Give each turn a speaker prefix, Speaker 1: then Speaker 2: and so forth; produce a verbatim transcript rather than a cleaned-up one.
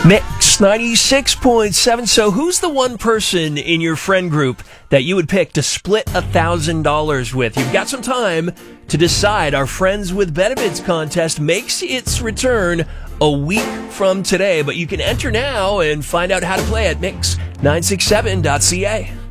Speaker 1: Mix ninety-six point seven. So who's the one person in your friend group that you would pick to split one thousand dollars with? You've got some time to decide. Our Friends with Benefits contest makes its return a week from today, but you can enter now and find out how to play at mix nine six seven dot c a.